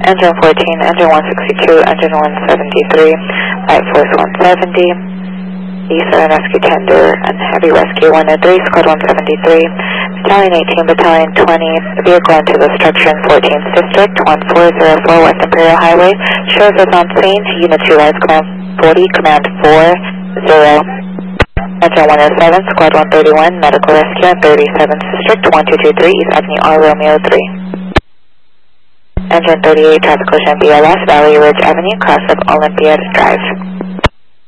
Engine 14, Engine 162, Engine 173, Light Force 170, E7 Rescue Tender, and Heavy Rescue 103, Squad 173, Battalion 18, Battalion 20, vehicle into the structure in 14th District, 1404 West Imperial Highway, shows us on scene, Unit 2 Rise Command 40, Command 40. Engine 107, Squad 131, Medical Rescue in 37th District, 1223 East Avenue R, Romeo 3. Engine 38, Traffic Collision BLS, Valley Ridge Avenue, cross of Olympiad Drive.